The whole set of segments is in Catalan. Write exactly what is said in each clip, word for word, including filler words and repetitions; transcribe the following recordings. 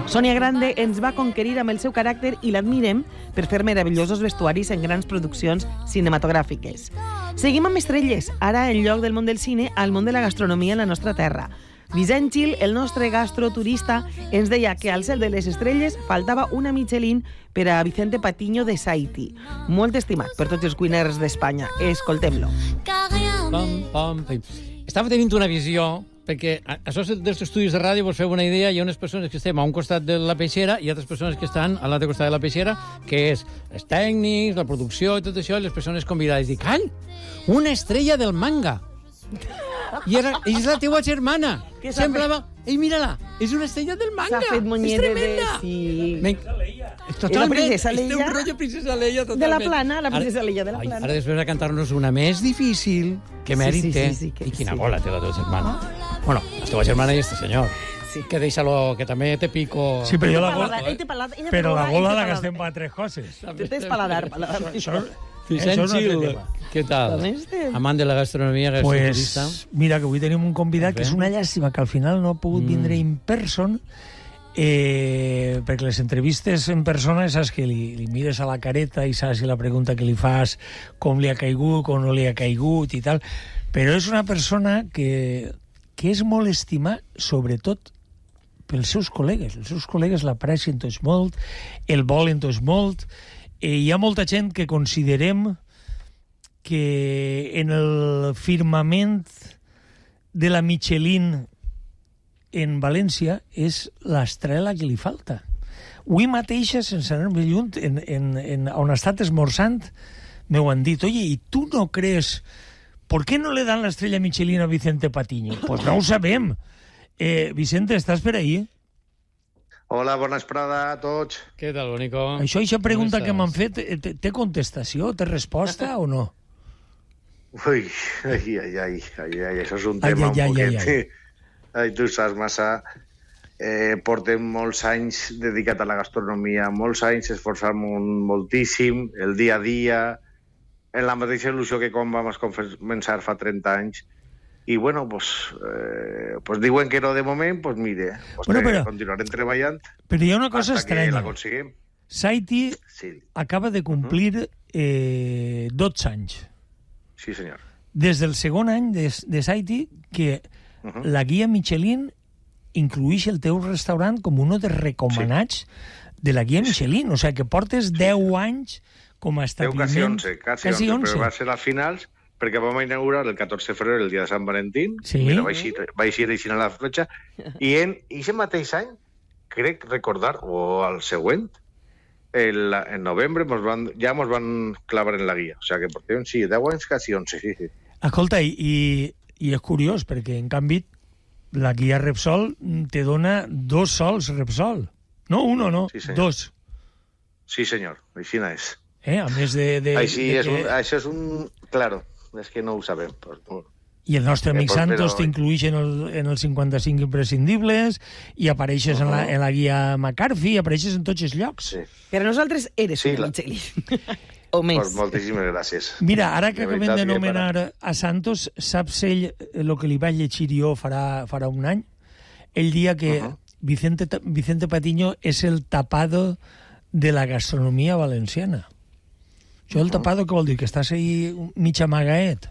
Sònia Grande ens va conquerir amb el seu caràcter i l'admirem per fer meravellosos vestuaris en grans produccions cinematogràfiques. Seguim amb estrelles, ara en lloc del món del cine al món de la gastronomia en la nostra terra. Vicent Gil, el nostre gastroturista, ens deia que al cel de les estrelles faltava una Michelin per a Vicente Patiño de Saiti. Molt estimat per tots els cuiners d'Espanya. Escoltem-lo. Pam, pam, pam. Estava tenint una visió, perquè a això dels estudis de ràdio, vos feu una idea, hi ha unes persones que estem a un costat de la peixera i altres persones que estan a l'altre costat de la peixera, que és els tècnics, la producció i tot això, i les persones convidades. Dic, ai, una estrella del manga. I era, és la teua germana. Semblava... Ei, mira-la, és una estrella del manga. S'ha fet monyere de... Sí. Men... Totalment, la princesa Leia. Este un rotllo princesa Leia, totalment. De la plana, la princesa Leia de la plana. Ai, ara després de cantar-nos una més difícil, que mèrit sí, sí, té. sí, sí, que, I quina sí. bola té la teva germana. Bueno, la teva germana i este senyor. Sí. Que deixa-lo, que també te pico... Sí, però jo la gola... Paladar, ella paladar, ella Però la paladar, gola ella la paladar. gastem per altres coses. Tens paladar, paladar. Això... Vicent Això és un Gil, altre tema. què tal? També estem. Amant de la gastronomia, gastroturista. Pues, mira, que avui tenim un convidat que és una llàstima que al final no ha pogut Mm. vindre in person, eh, perquè les entrevistes en persona saps que li, li mires a la careta i saps si la pregunta que li fas com li ha caigut, com no li ha caigut i tal, però és una persona que, que és molt estimat, sobretot pels seus col·legues. Els seus col·legues l'aprecien tots molt, el volen tots molt. Eh, hi ha molta gent que considerem que en el firmament de la Michelin en València és l'estrela que li falta. Avui mateixa, sense anar més lluny, en, en, en, on ha estat esmorzant, m'ho han dit, oye, ¿y tú no crees, por qué no le dan la estrella Michelin a Vicente Patiño? Pues no ho sabem. Eh, Vicente, estàs per ahí? Hola, bona vesprada a tots. Què tal, Bonico? Això, aquesta pregunta que m'han fet, eh, té, té contestació, té resposta o no? Ui, ai, ai, ai, ai, ai, això és un Ai, tema ai, ai, un poquet... ai, ai. Ai, tu saps massa. Eh, portem molts anys dedicat a la gastronomia, molts anys esforçant-me moltíssim, el dia a dia, en la mateixa il·lusió que quan vam començar fa trenta anys. I, bueno, pues, eh, pues diuen que no de moment, pues mire, pues Bueno, però- continuarem treballant Però hi ha una cosa hasta que estranya. l'aconseguim. Saiti Sí, acaba de complir eh, dotze anys. sí, senyor. Des del segon any de, de Saiti que Uh -huh. la guia Michelin incluïx el teu restaurant com un dels recomanats sí. de la guia Michelin. O sigui, que portes deu anys com a Deu establiment... quasi onze, quasi Quasi onze, onze. però va ser als finals perquè vam inaugurar el catorze de febrer, el dia de Sant Valentín. Sí. Mira, vaig ir, vaig ir així a la fletxa. I en aquest mateix any, crec recordar, o al següent, el, en novembre mos van, ja ens van clavar en la guia. O sigui que portem, sí, deu anys, quasi onze, sí, sí. Escolta, i, i, i és curiós, perquè, en canvi, la guia Repsol te dona dos sols Repsol. No, uno, no, Sí, senyor. dos. Sí, senyor, així és. Eh? A més de... de, Així de és que... un, això és un... Claro, és que no ho sabem. Però... I el nostre amic Eh, pues, Santos però- t'incluïx en, el, en els cinquanta-cinc imprescindibles i apareixes uh -huh. en, la, en la guia McCarthy, apareixes en tots els llocs. Sí, Per a nosaltres eres Sí, una la- Michelin. o més. pues moltíssimes gràcies. Mira, ara que De acabem veritat que d'anomenar a Santos, saps ell el que li vaig llegir jo farà, farà un any? El dia que Uh -huh. Vicente, Vicente Patiño és el tapado de la gastronomia valenciana. Això el tapado, què vol dir? Que estàs ahí mig amagaet?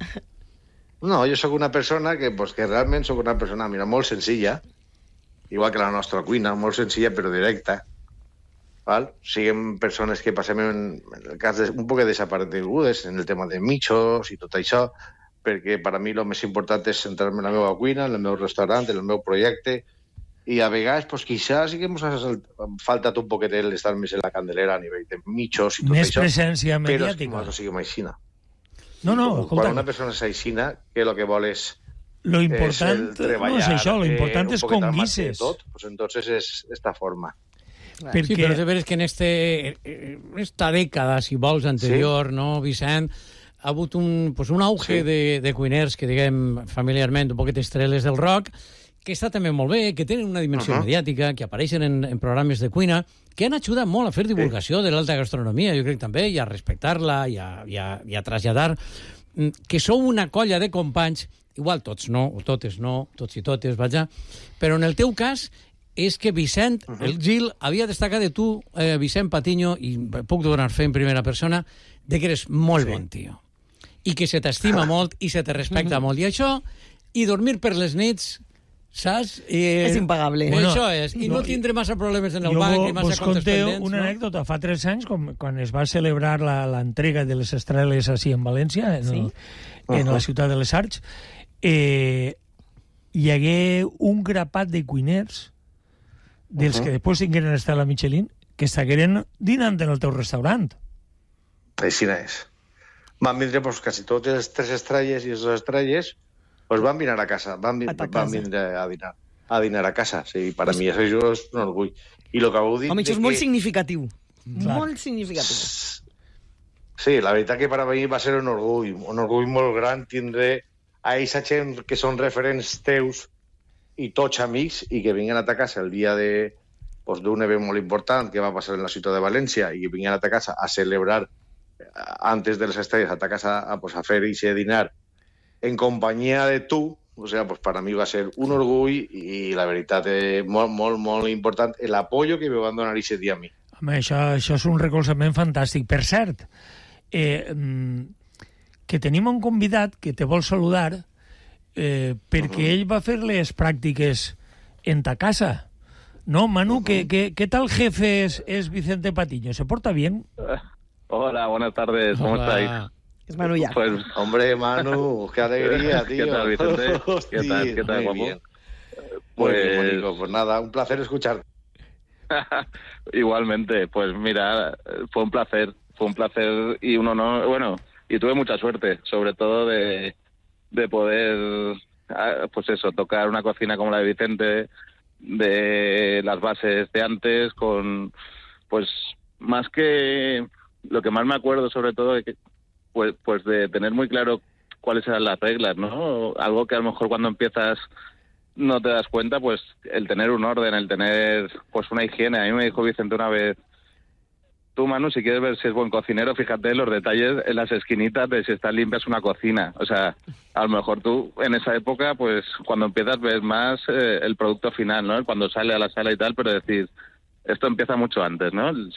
No, jo sóc una persona que, pues, que realment sóc una persona, mira, molt senzilla, igual que la nostra cuina, molt senzilla però directa. Val? Siguem persones que passem, en, en el cas, de, un poc desaparegudes en el tema de mitjos i tot això, perquè per a mi el més important és centrar-me en la meva cuina, en el meu restaurant, en el meu projecte, i a vegades, pues, quizás sí que ens ha faltat un poquet l'estar més en la candelera a nivell de mitjos i tot Més això. presència Però és que mediàtica. nosaltres siguem aixina. No, no, Quan escolta, una persona és aixina, que el que vol és lo és important el no treballar, és això, lo eh, important un és poquet com al marge de guisses. tot, pues entonces és esta forma. Perquè... Sí, però de veres que en este, eh, esta dècada, si vols, anterior, sí. no, Vicent, ha hagut un, pues, un auge Sí. de, de cuiners que, diguem, familiarment, un poquet estrelles del rock, que està també molt bé, que tenen una dimensió Uh-huh. mediàtica, que apareixen en, en programes de cuina, que han ajudat molt a fer divulgació sí. de l'alta gastronomia, jo crec també, i a respectar-la, i a, i a, i a traslladar mm, que sou una colla de companys, igual tots no, o totes no, tots i totes, vaja, però en el teu cas és que Vicent, uh -huh. el Gil, havia destacat de tu, eh, Vicent Patiño, i puc donar fe en primera persona, de que eres molt sí. bon tio. I que se t'estima ah. molt i se te respecta uh -huh. molt. I això, i dormir per les nits, saps? I, és impagable. Bueno, això és. I no, no tindre massa problemes en el banc i massa comptes pendents. Una no? anècdota. Fa tres anys, com, quan es va celebrar l'entrega de les estrelles així en València, en, sí? el, en uh -huh. la ciutat de les Arts, eh, hi hagué un grapat de cuiners dels uh -huh. que després tingueren estat a la Michelin que estigueren dinant en el teu restaurant. Així és. Van vindre pues, quasi totes les tres estrelles i les dues estrelles pues van vindre a casa, van, vi a van vindre a dinar, a dinar a casa. Sí, per pues... a mi això és un orgull. I lo que vau dir... Home, això és que... molt significatiu. Clar. Molt significatiu. Sí, la veritat que per a mi va ser un orgull, un orgull molt gran tindre a aquesta gent que són referents teus i tots amics i que vinguen a ta casa el dia de pues, d'un event molt important que va passar en la ciutat de València i que vinguen a ta casa a celebrar antes de les estrelles a ta casa a, pues, a fer aquest dinar en companyia de tu, o sea, pues para mí va a ser un orgull i la veritat és molt, molt, molt important el apoyo que me van donar aquest dia a mi. Home, això, això és un recolzament fantàstic. Per cert, eh, que tenim un convidat que te vol saludar eh, perquè uh -huh. ell va fer les pràctiques en ta casa. No, Manu, uh -huh. ¿qué, qué, ¿qué tal jefe es, es Vicente Patiño? ¿Se porta bien? Hola, buenas tardes, ¿cómo Hola. estáis? Es Manu ya. Pues, Hombre, Manu, qué alegría, tío. ¿Qué tal, Vicente? Hostia, ¿Qué tal, qué tal, muy guapo? bien. Pues... Muy bien, Mónico. Pues nada, un placer escucharte. Igualmente, pues mira, fue un placer, fue un placer y un honor, bueno, y tuve mucha suerte, sobre todo de, de poder, pues eso, tocar una cocina como la de Vicente, de las bases de antes, con, pues, más que, lo que más me acuerdo sobre todo de que Pues, pues de tener muy claro cuáles eran las reglas, ¿no? Algo que a lo mejor cuando empiezas no te das cuenta, pues el tener un orden, el tener pues una higiene. A mí me dijo Vicente una vez, tú, Manu, si quieres ver si es buen cocinero, fíjate en los detalles, en las esquinitas de si está limpia es una cocina. O sea, a lo mejor tú en esa época, pues cuando empiezas ves más eh, el producto final, ¿no? Cuando sale a la sala y tal, pero decir, esto empieza mucho antes, ¿no?